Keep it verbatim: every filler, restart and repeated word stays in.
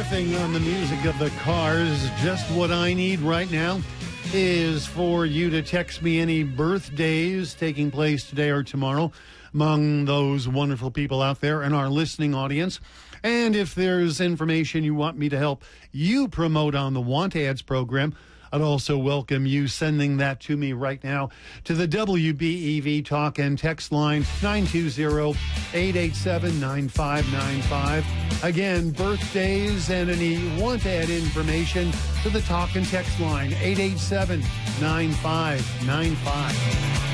riffing on the music of the Cars. Just what I need right now is for you to text me any birthdays taking place today or tomorrow among those wonderful people out there in our listening audience. And if there's information you want me to help you promote on the Want Ads program, I'd also welcome you sending that to me right now to the W B E V Talk and Text line nine two zero, eight eight seven, nine five nine five. Again, birthdays and any Want Ad information to the Talk and Text line eight eight seven, nine five nine five.